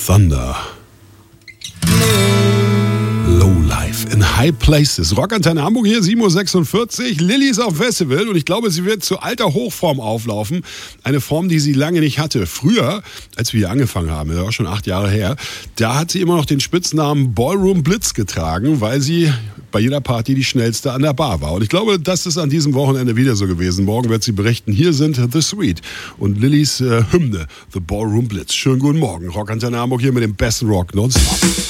Thunder. Lowlife in High Places. Rockantenne Hamburg hier, 7.46 Uhr. Lilly ist auf Festival und ich glaube, sie wird zu alter Hochform auflaufen. Eine Form, die sie lange nicht hatte. Früher, als wir hier angefangen haben, das ist auch schon 8 Jahre her, da hat sie immer noch den Spitznamen Ballroom Blitz getragen, weil sie bei jeder Party die schnellste an der Bar war. Und ich glaube, das ist an diesem Wochenende wieder so gewesen. Morgen wird sie berichten, hier sind The Sweet und Lillys Hymne, The Ballroom Blitz. Schönen guten Morgen. Rockantenne Hamburg hier mit dem besten Rock nonstop.